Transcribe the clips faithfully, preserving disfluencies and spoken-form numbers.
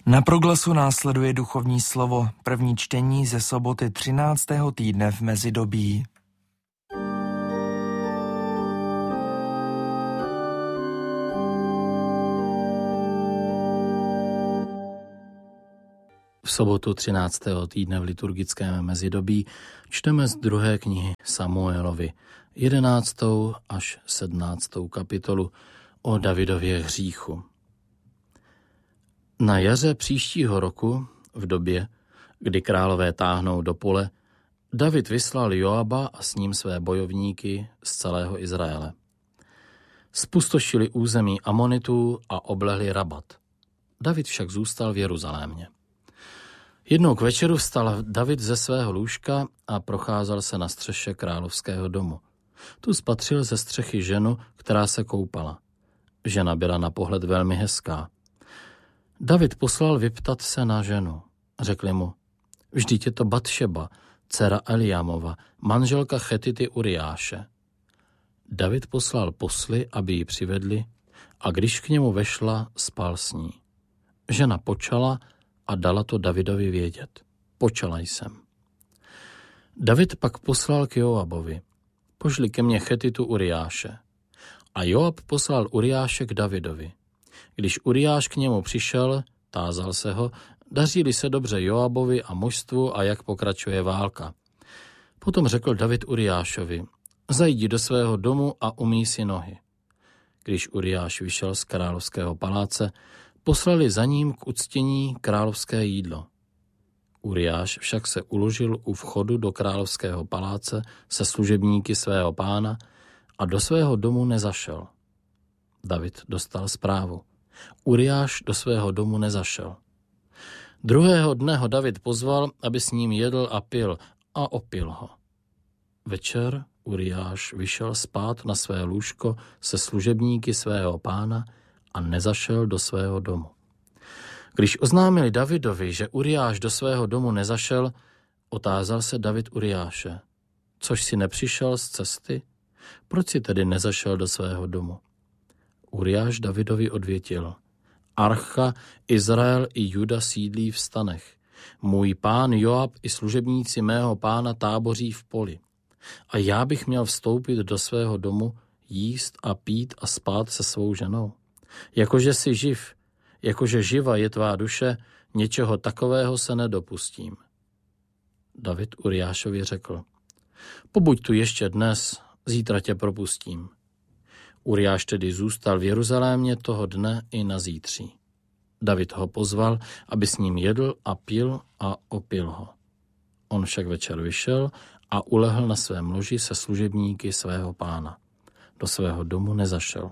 Na Proglasu následuje duchovní slovo, první čtení ze soboty třináctého týdne v mezidobí. V sobotu třináctého týdne v liturgickém mezidobí čteme z druhé knihy Samuelovi, jedenáctou až sedmnáctou kapitolu o Davidově hříchu. Na jaře příštího roku, v době, kdy králové táhnou do pole, David vyslal Joaba a s ním své bojovníky z celého Izraele. Spustošili území Amonitů a oblehli Rabat. David však zůstal v Jeruzalémě. Jednou k večeru vstal David ze svého lůžka a procházel se na střeše královského domu. Tu spatřil ze střechy ženu, která se koupala. Žena byla na pohled velmi hezká. David poslal vyptat se na ženu. Řekli mu, vždyť je to Batšeba, dcera Eliamova, manželka Chetity Uriáše. David poslal posly, aby ji přivedli, a když k němu vešla, spal s ní. Žena počala a dala to Davidovi vědět. Počala jsem. David pak poslal k Joabovi. Pošli ke mně Chetitu Uriáše. A Joab poslal Uriáše k Davidovi. Když Uriáš k němu přišel, tázal se ho, daří-li se dobře Joabovi a mužstvu a jak pokračuje válka. Potom řekl David Uriášovi, zajdi do svého domu a umyj si nohy. Když Uriáš vyšel z královského paláce, poslali za ním k uctění královské jídlo. Uriáš však se uložil u vchodu do královského paláce se služebníky svého pána a do svého domu nezašel. David dostal zprávu. Uriáš do svého domu nezašel. Druhého dne ho David pozval, aby s ním jedl a pil, a opil ho. Večer Uriáš vyšel spát na své lůžko se služebníky svého pána a nezašel do svého domu. Když oznámili Davidovi, že Uriáš do svého domu nezašel, otázal se David Uriáše, což si nepřišel z cesty? Proč si tedy nezašel do svého domu? Uriáš Davidovi odvětil, Archa, Izrael i Juda sídlí v stanech. Můj pán Joab i služebníci mého pána táboří v poli. A já bych měl vstoupit do svého domu, jíst a pít a spát se svou ženou. Jakože jsi živ, jakože živa je tvá duše, něčeho takového se nedopustím. David Uriášovi řekl, pobuď tu ještě dnes, zítra tě propustím. Uriáš tedy zůstal v Jeruzalémě toho dne i na zítří. David ho pozval, aby s ním jedl a pil a opil ho. On však večer vyšel a ulehl na svém loži se služebníky svého pána. Do svého domu nezašel.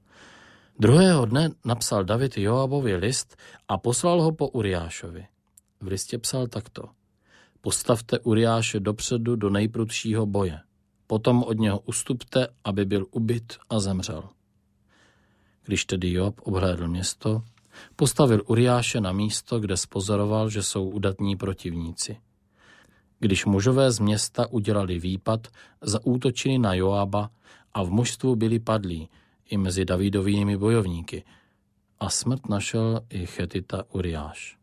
Druhého dne napsal David Joabovi list a poslal ho po Uriášovi. V listě psal takto. Postavte Uriáše dopředu do nejprudšího boje. Potom od něho ustupte, aby byl ubit a zemřel. Když tedy Joab obhlédl město, postavil Uriáše na místo, kde spozoroval, že jsou udatní protivníci. Když mužové z města udělali výpad, zaútočili na Joaba a v mužstvu byli padlí i mezi Davidovými bojovníky a smrt našel i Chetita Uriáš.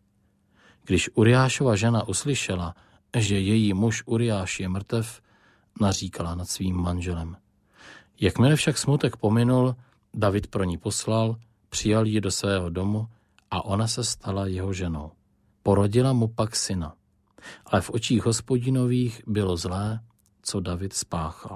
Když Uriášova žena uslyšela, že její muž Uriáš je mrtev, naříkala nad svým manželem. Jakmile však smutek pominul, David pro ní poslal, přijal ji do svého domu a ona se stala jeho ženou. Porodila mu pak syna. Ale v očích Hospodinových bylo zlé, co David spáchal.